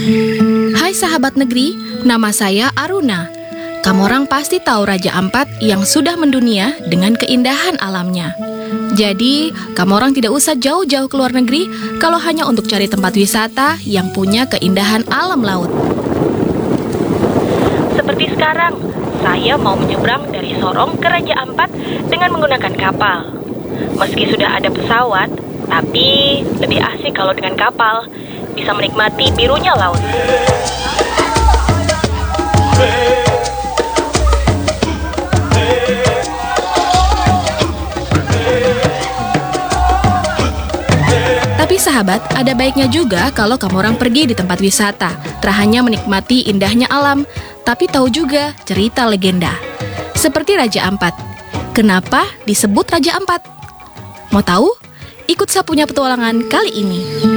Hai sahabat negeri, nama saya Aruna. Kamu orang pasti tahu Raja Ampat yang sudah mendunia dengan keindahan alamnya. Jadi, kamu orang tidak usah jauh-jauh ke luar negeri kalau hanya untuk cari tempat wisata yang punya keindahan alam laut. Seperti sekarang, saya mau menyeberang dari Sorong ke Raja Ampat dengan menggunakan kapal. Meski sudah ada pesawat, tapi lebih asik kalau dengan kapal. Bisa menikmati birunya laut. Tapi sahabat, ada baiknya juga kalau kamu orang pergi di tempat wisata. Tak hanya menikmati indahnya alam, tapi tahu juga cerita legenda. Seperti Raja Ampat. Kenapa disebut Raja Ampat? Mau tahu? Ikut saya punya petualangan kali ini.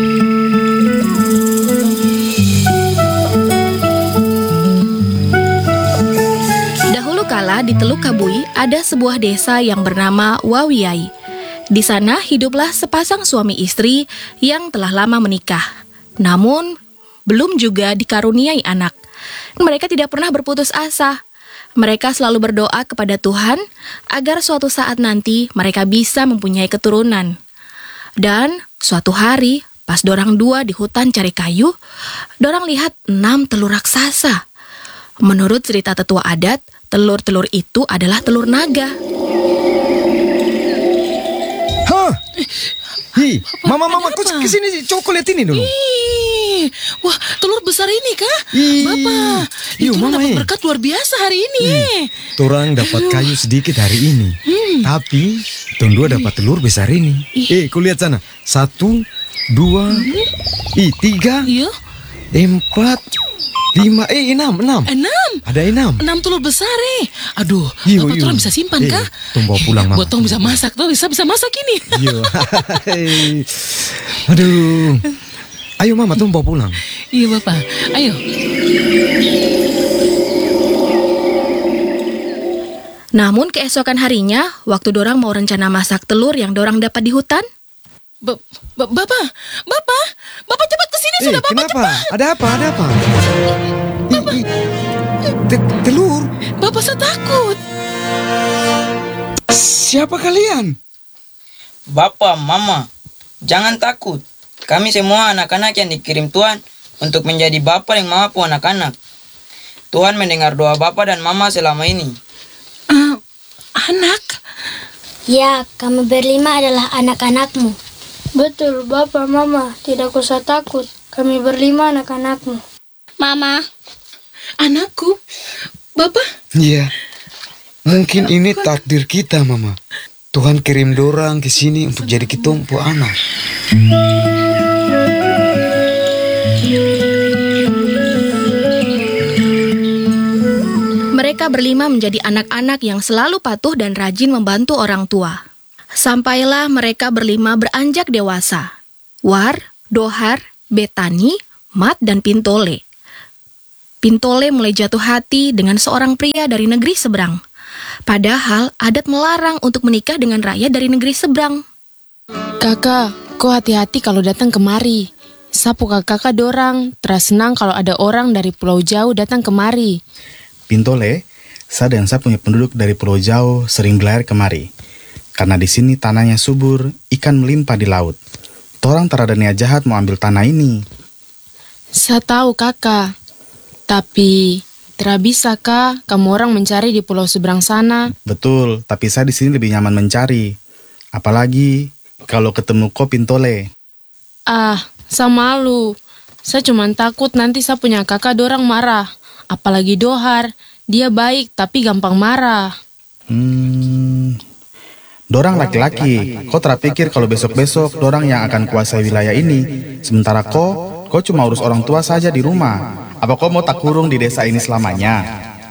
Dahulu kala di Teluk Kabui ada sebuah desa yang bernama Wawiai. Di sana hiduplah sepasang suami istri yang telah lama menikah. Namun, belum juga dikaruniai anak. Mereka tidak pernah berputus asa. Mereka selalu berdoa kepada Tuhan agar suatu saat nanti mereka bisa mempunyai keturunan. Dan suatu hari, pas dorang dua di hutan cari kayu, dorang lihat 6 telur raksasa. Menurut cerita tetua adat, telur-telur itu adalah telur naga. Hi, mama, kau kesini sih, coba lihat ini dulu. Wah, telur besar ini kah? Bapak, Yuk, itu mama, dapat berkat luar biasa hari ini. Torang dapat kayu sedikit hari ini, tapi tong dua dapat telur besar ini. Kau lihat sana, 1, 2, 3, Iya, 4, 5, 6. 6. Ada 6. 6 telur besar Aduh, Iyo, Bapak iyo. turun bisa simpan kah? Tong bawa pulang, mama. Buat tong bisa masak tuh, bisa masak ini. Iya. Aduh. Ayo mama, tong bawa pulang. Iya Bapak, ayo. Namun keesokan harinya, waktu dorang mau rencana masak telur yang dorang dapat di hutan, Bapak cepat kesini sudah Bapak Kenapa? cepat. Ada apa? Telur? Bapak saya takut. Siapa kalian? Bapak, Mama, jangan takut. Kami semua anak-anak yang dikirim Tuhan untuk menjadi Bapa yang mampu anak-anak. Tuhan mendengar doa Bapak dan Mama selama ini. Anak? Ya, kami berlima adalah anak-anakmu. Betul, Bapak, Mama. Tidak usah takut. Kami berlima anak-anakmu. Mama, Anakku? Bapak? Iya. Mungkin ini takdir kita, Mama. Tuhan kirim dorang ke sini untuk jadi kitumpu anak. mereka berlima menjadi anak-anak yang selalu patuh dan rajin membantu orang tua. Sampailah mereka berlima beranjak dewasa. War, Dohar, Betani, Mat, dan Pintole. Pintole mulai jatuh hati dengan seorang pria dari negeri seberang. Padahal adat melarang untuk menikah dengan rakyat dari negeri seberang. Kakak, kau hati-hati kalau datang kemari. Sapu kakak dorang, teras senang kalau ada orang dari pulau jauh datang kemari. Pintole, saya dan saya punya penduduk dari pulau jauh sering berlayar kemari. Karena di sini tanahnya subur, ikan melimpah di laut. Torang terada niat jahat mau ambil tanah ini. Saya tahu kakak, tapi tidak bisa kah kamu orang mencari di pulau seberang sana? Betul, tapi saya di sini lebih nyaman mencari. Apalagi kalau ketemu kau Pintole. Saya malu. Saya cuma takut nanti saya punya kakak dorang marah. Apalagi Dohar, dia baik tapi gampang marah. Dorang laki-laki, kau terpikir kalau besok-besok dorang yang akan kuasai wilayah ini. Sementara kau cuma urus orang tua saja di rumah. Apa kau mau tak kurung di desa ini selamanya?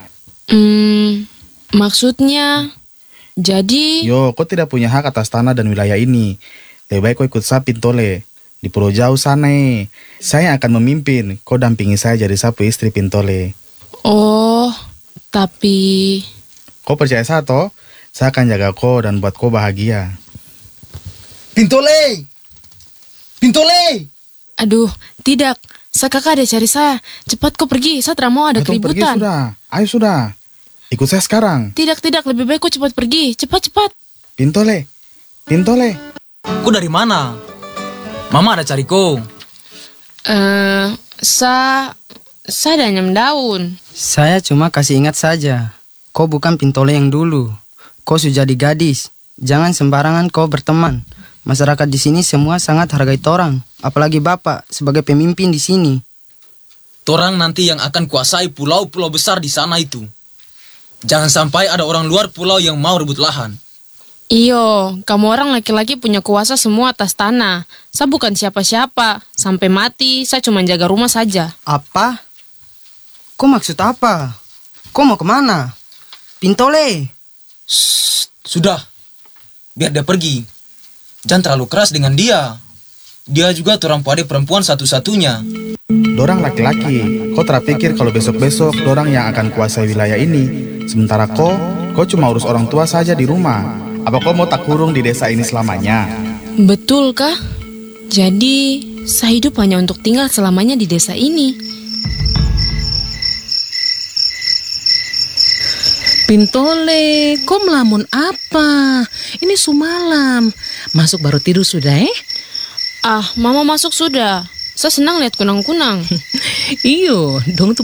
Maksudnya, jadi... Yo, kau tidak punya hak atas tanah dan wilayah ini. Lebih baik kau ikut saya Pintole. Di pulau jauh sana, saya yang akan memimpin. Kau dampingi saya jadi sapu istri Pintole. Oh, tapi... Kau percaya saya toh? Saya akan jaga kau dan buat kau bahagia. Pintole! Pintole! Aduh, tidak. kakak ada cari saya. Cepat kau pergi, saya tidak mau ada Atau pergi keributan. sudah. Ayo sudah. Ikut saya sekarang. Tidak, lebih baik kau cepat pergi. Cepat. Pintole. Kau dari mana? Mama ada cari kau. Saya ada nyam daun. Saya cuma kasih ingat saja. Kau bukan Pintole yang dulu. Kau sudah jadi gadis. Jangan sembarangan kau berteman. Masyarakat di sini semua sangat hargai torang. Apalagi Bapak sebagai pemimpin di sini. Torang nanti yang akan kuasai pulau-pulau besar di sana itu. Jangan sampai ada orang luar pulau yang mau rebut lahan. Iyo, kamu orang laki-laki punya kuasa semua atas tanah. Saya bukan siapa-siapa. Sampai mati, saya cuma jaga rumah saja. Apa? Kau maksud apa? Kau mau kemana? Pintole! Sudah. Biar dia pergi. Jangan terlalu keras dengan dia. Dia juga torang pade perempuan satu-satunya. Dorang laki-laki. Kau terpikir kalau besok-besok dorang yang akan kuasai wilayah ini. Sementara kau cuma urus orang tua saja di rumah. Apa kau mau tak kurung di desa ini selamanya? Betul kah? Jadi, saya hidup hanya untuk tinggal selamanya di desa ini. Pintole, kau melamun apa? Ini sumalam. Masuk baru tidur sudah Mama masuk sudah. Saya senang lihat kunang-kunang. Iyo, dong tuh